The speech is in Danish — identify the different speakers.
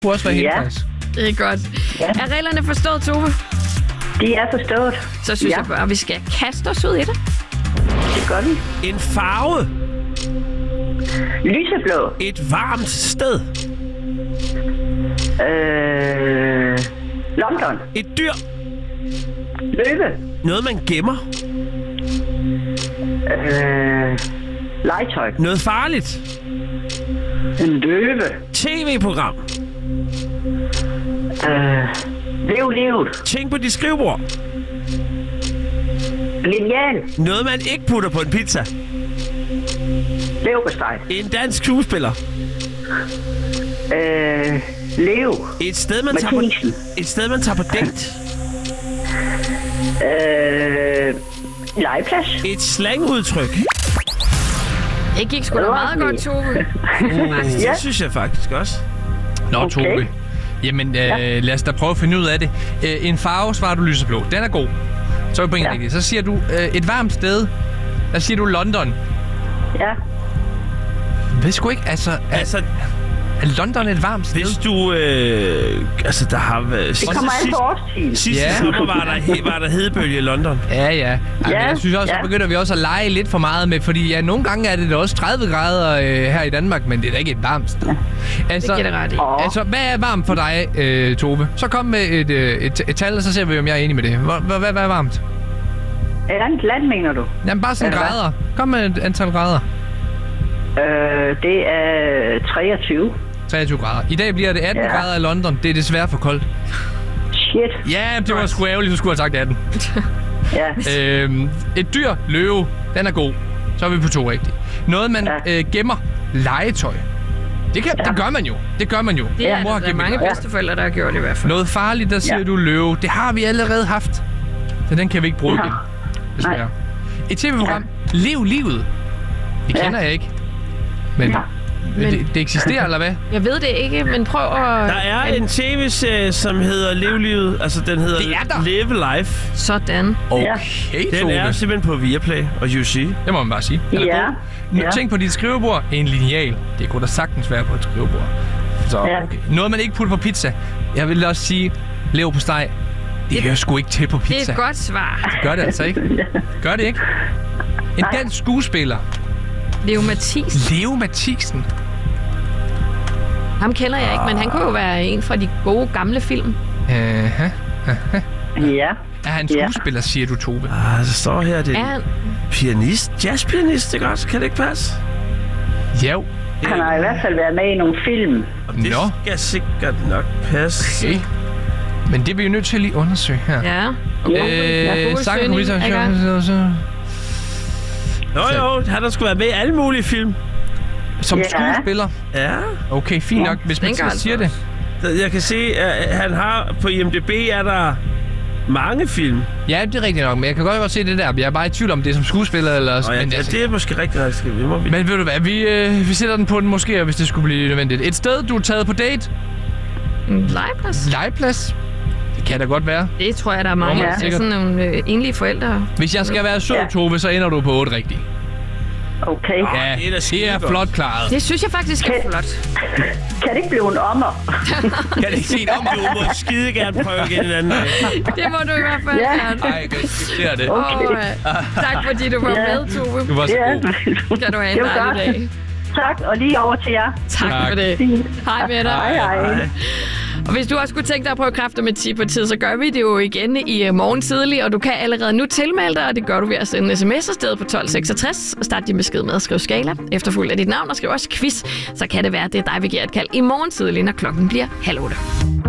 Speaker 1: kunne også være helt faktisk.
Speaker 2: Det er godt. Ja. Er reglerne forstået, Tove?
Speaker 3: De er forstået.
Speaker 2: Så synes jeg bare, at vi skal kaste os ud i det.
Speaker 3: Det gør vi.
Speaker 4: En farve.
Speaker 3: Lyseblå.
Speaker 4: Et varmt sted.
Speaker 3: London.
Speaker 4: Et dyr.
Speaker 3: Løve.
Speaker 4: Noget, man gemmer.
Speaker 3: Legetøj.
Speaker 4: Noget farligt.
Speaker 3: En løve.
Speaker 4: TV-program.
Speaker 3: Lev livet.
Speaker 4: Ting på dit skrivebord.
Speaker 3: Lineal.
Speaker 4: Noget, man ikke putter på en pizza.
Speaker 3: Leverpostej.
Speaker 4: En dansk skuespiller.
Speaker 3: Leo.
Speaker 4: Et sted, man tager på date.
Speaker 3: Legeplads.
Speaker 4: Et slangudtryk.
Speaker 2: Det gik sgu da meget godt, Tove.
Speaker 4: Det synes jeg faktisk også.
Speaker 1: Nå, Tove. Jamen, lad os da prøve at finde ud af det. En farve svarer du lyseblå. Den er god. Så er vi på en rigtig. Så siger du et varmt sted. Der siger du London.
Speaker 3: Ja.
Speaker 1: Ved sgu ikke, altså er London et varmt sted?
Speaker 4: Hvis du, der har været...
Speaker 3: Det kommer an på årstiden.
Speaker 4: Sidste sommer var der hedebølge i London.
Speaker 1: Ja. Men jeg synes også, så begynder vi også at lege lidt for meget med, fordi nogle gange er det da også 30 grader her i Danmark, men det er da ikke et varmt sted. Altså,
Speaker 2: det ret i.
Speaker 1: Altså, hvad er varmt for dig, Tove? Så kom med et tal, og så ser vi, om jeg er enig med det. Hvad er varmt?
Speaker 3: Et andet land, mener du?
Speaker 1: Jamen, bare sådan grader. Kom med et antal grader.
Speaker 3: Det er 23.
Speaker 1: 23 grader. I dag bliver det 18 grader i London. Det er desværre for koldt.
Speaker 3: Shit.
Speaker 1: Ja, det var sgu ærgerligt, du skulle have sagt 18.
Speaker 3: Ja.
Speaker 1: Et dyr, løve, den er god. Så er vi på 2 rigtigt. Noget, man gemmer. Legetøj. Det gør man jo. Det gør man jo.
Speaker 2: Det er der mange bedsteforældre, der har gjort i hvert fald.
Speaker 1: Noget farligt, der siger du løve. Det har vi allerede haft. Så den kan vi ikke bruge igen. Desværre. Et tv-program. Lev livet. Det kender jeg ikke. Men det eksisterer, eller hvad?
Speaker 2: Jeg ved det ikke, men prøv at...
Speaker 4: Der er en tv-serie, som hedder Lev livet. Altså, den hedder Live Life.
Speaker 2: Sådan.
Speaker 1: Okay,
Speaker 4: Den
Speaker 1: Tove.
Speaker 4: er simpelthen på Viaplay og UC.
Speaker 1: Det må man bare sige. Tænk på dit skrivebord. En lineal. Det kunne da sagtens være på et skrivebord. Så, okay. Noget, man ikke putter på pizza. Jeg vil også sige, leverpostej. Det hører sgu ikke til på pizza.
Speaker 2: Det er et godt svar.
Speaker 1: Det gør det altså ikke. Gør det ikke? En dansk skuespiller.
Speaker 2: Leo Mathisen.
Speaker 1: Leo Mathisen?
Speaker 2: Ham kender jeg ikke, men han kunne jo være en fra de gode gamle film.
Speaker 3: Ja.
Speaker 1: Er han skuespiller, siger du, Tove?
Speaker 4: Så står her, det
Speaker 2: er han
Speaker 4: pianist. Jazzpianist, ikke også? Kan det ikke passe?
Speaker 1: Jo.
Speaker 3: Han har i hvert fald været med i nogle film.
Speaker 4: Det skal sikkert nok passe.
Speaker 1: Okay. Men det er vi jo nødt til at lige undersøge her.
Speaker 2: Ja.
Speaker 1: Sanger,
Speaker 4: Jo, han har sgu været med i alle mulige film.
Speaker 1: Som skuespiller?
Speaker 4: Ja.
Speaker 1: Okay, fint nok, hvis man siger det.
Speaker 4: Jeg kan se, at han har på IMDb er der mange film.
Speaker 1: Ja, det er rigtigt nok, men jeg kan godt se det der. Jeg er bare i tvivl om det er som skuespiller eller...
Speaker 4: Det er måske rigtig.
Speaker 1: Men ved du hvad, vi sætter den på den måske, hvis det skulle blive nødvendigt. Et sted, du er taget på date?
Speaker 2: En legeplads.
Speaker 1: Legeplads? Det kan da godt være.
Speaker 2: Det tror jeg, der er mange. Det er sådan nogle enlige forældre.
Speaker 1: Hvis jeg skal være sød, Tove, så ender du på 8 rigtigt.
Speaker 3: Okay.
Speaker 1: Ja, det er flot klaret.
Speaker 2: Det synes jeg faktisk er flot.
Speaker 3: Kan det ikke blive en ommer?
Speaker 1: Kan det ikke se en ommer?
Speaker 4: Du må skide gerne prøve igen en anden dag.
Speaker 2: Det må du i hvert fald gerne.
Speaker 1: Nej, jeg kan acceptere det.
Speaker 3: Okay.
Speaker 2: Tak fordi du var med, Tove.
Speaker 1: Du var så god.
Speaker 2: Skal du have en dejlig dag.
Speaker 3: Tak, og lige over til jer.
Speaker 2: Tak for det. Hej med dig.
Speaker 3: Hej.
Speaker 2: Og hvis du også kunne tænke dig at prøve kræfter med 10 på tid, så gør vi det jo igen i morgen tidlig, og du kan allerede nu tilmelde dig, og det gør du ved at sende en sms afsted på 1266 og starte din besked med at skrive skala, efterfulgt af dit navn og skriv også quiz, så kan det være, at det er dig, vi giver et kald i morgen tidlig, når klokken bliver 7:30.